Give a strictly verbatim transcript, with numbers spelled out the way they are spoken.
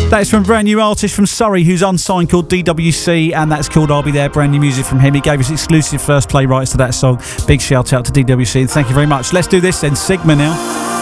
That is from a brand new artist from Surrey who's unsigned called D W C, and that's called I'll Be There. Brand new music from him. He gave us exclusive first play rights to that song. Big shout out to D W C. Thank you very much. Let's do this then. Sigma now.